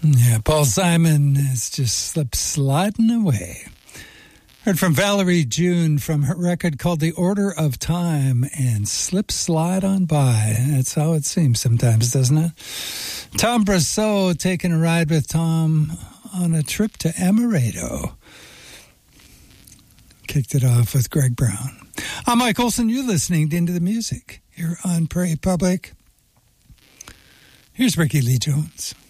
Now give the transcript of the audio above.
Yeah, Paul Simon is just sliding away. Heard from Valerie June from her record called The Order of Time and Slip Slide On By. That's how it seems sometimes, doesn't it? Tom Brassot taking a ride with Tom on a trip to Amaretto. Kicked it off with Greg Brown. I'm Mike Olson. You're listening to Into the Music here on Prairie Public. Here's Ricky Lee Jones.